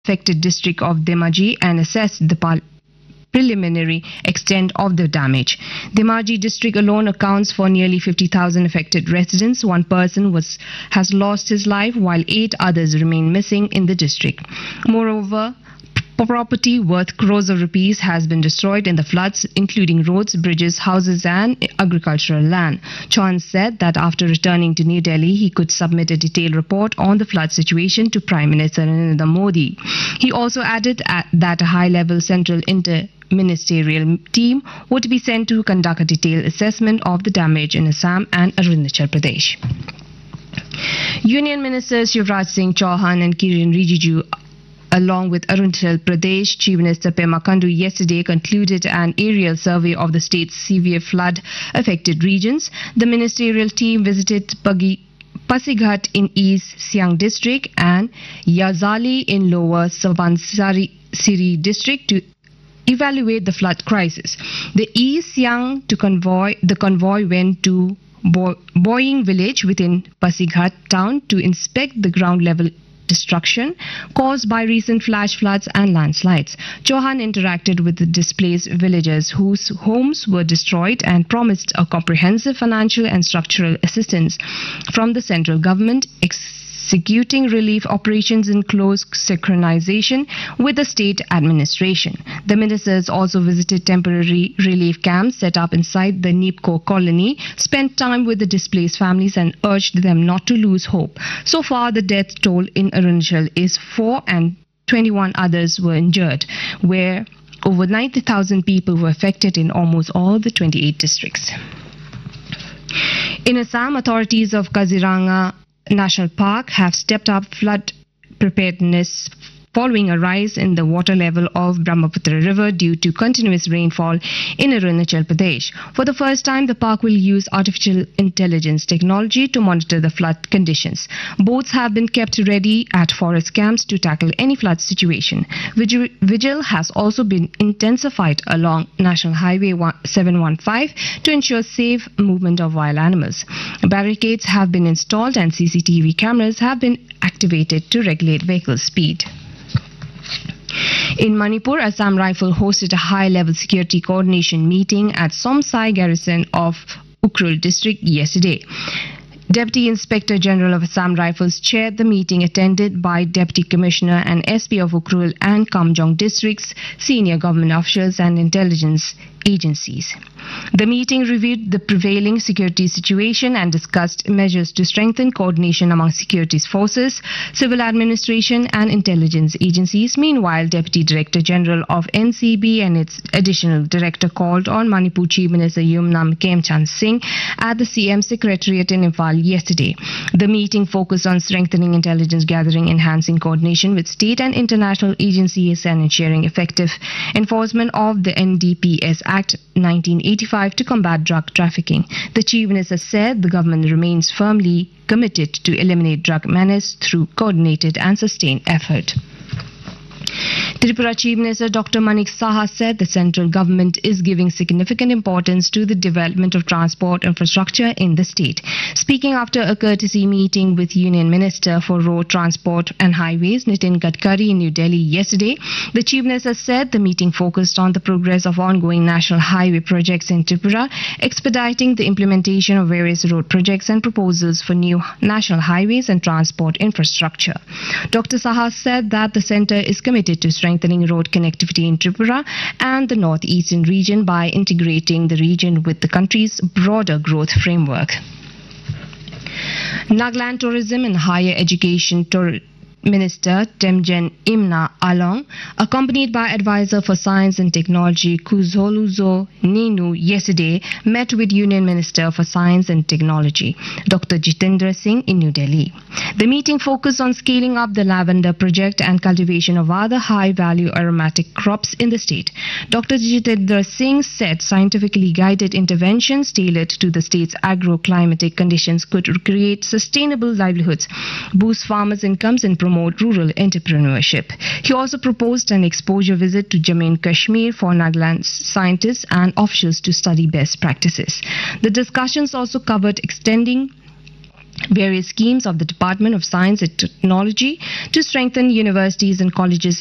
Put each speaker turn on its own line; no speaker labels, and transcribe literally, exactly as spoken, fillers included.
affected district of Dhemaji and assessed the pal- preliminary extent of the damage. Dhemaji district alone accounts for nearly fifty thousand affected residents. One person was has lost his life while eight others remain missing in the district. Moreover, property worth crores of rupees has been destroyed in the floods, including roads, bridges, houses and agricultural land. Chauhan said that after returning to New Delhi, he could submit a detailed report on the flood situation to Prime Minister Narendra Modi. He also added that a high-level central inter-ministerial team would be sent to conduct a detailed assessment of the damage in Assam and Arunachal Pradesh. Union Ministers Shivraj Singh Chauhan and Kiren Rijiju, along with Arunachal Pradesh Chief Minister Pema Khandu, yesterday concluded an aerial survey of the state's severe flood-affected regions. The ministerial team visited Pagi Pasighat in East Siang district and Yazali in Lower Subansiri district to evaluate the flood crisis. The East Siang to convoy the convoy went to Bo- Boying village within Pasighat town to inspect the ground level destruction caused by recent flash floods and landslides. Chauhan interacted with the displaced villagers whose homes were destroyed and promised a comprehensive financial and structural assistance from the central government, executing relief operations in close synchronization with the state administration. The ministers also visited temporary relief camps set up inside the Nipko colony, spent time with the displaced families and urged them not to lose hope. So far, the death toll in Arunachal is four and twenty-one others were injured, where over ninety thousand people were affected in almost all the twenty-eight districts. In Assam, authorities of Kaziranga National Park have stepped up flood preparedness following a rise in the water level of Brahmaputra River due to continuous rainfall in Arunachal Pradesh. For the first time, the park will use artificial intelligence technology to monitor the flood conditions. Boats have been kept ready at forest camps to tackle any flood situation. Vigil, vigil has also been intensified along National Highway seven one five to ensure safe movement of wild animals. Barricades have been installed and C C T V cameras have been activated to regulate vehicle speed. In Manipur, Assam Rifle hosted a high-level security coordination meeting at Somsai garrison of Ukhrul district yesterday. Deputy Inspector General of Assam Rifles chaired the meeting, attended by Deputy Commissioner and S P of Ukhrul and Kamjong districts, senior government officials and intelligence agencies. The meeting reviewed the prevailing security situation and discussed measures to strengthen coordination among security forces, civil administration and intelligence agencies. Meanwhile, Deputy Director General of N C B and its additional director called on Manipur Chief Minister Yumnam Khemchand Singh at the C M Secretariat in Imphal yesterday. The meeting focused on strengthening intelligence gathering, enhancing coordination with state and international agencies and ensuring effective enforcement of the N D P S Act nineteen eighty-five to combat drug trafficking. The Chief Minister said the government remains firmly committed to eliminate drug menace through coordinated and sustained effort. Tripura Chief Minister Doctor Manik Saha said the central government is giving significant importance to the development of transport infrastructure in the state. Speaking after a courtesy meeting with Union Minister for Road Transport and Highways Nitin Gadkari in New Delhi yesterday, the Chief Minister said the meeting focused on the progress of ongoing national highway projects in Tripura, expediting the implementation of various road projects and proposals for new national highways and transport infrastructure. Doctor Saha said that the centre is committed to strengthening road connectivity in Tripura and the northeastern region by integrating the region with the country's broader growth framework. Nagaland Tourism and Higher Education Tour Minister Temjen Imna Along, accompanied by Advisor for Science and Technology Kuzholuzo Ninu, yesterday met with Union Minister for Science and Technology Doctor Jitendra Singh in New Delhi. The meeting focused on scaling up the lavender project and cultivation of other high-value aromatic crops in the state. Doctor Jitendra Singh said scientifically guided interventions tailored to the state's agro-climatic conditions could create sustainable livelihoods, boost farmers' incomes and promote promote rural entrepreneurship. He also proposed an exposure visit to Jammu and Kashmir for Nagaland scientists and officials to study best practices. The discussions also covered extending various schemes of the Department of Science and Technology to strengthen universities and colleges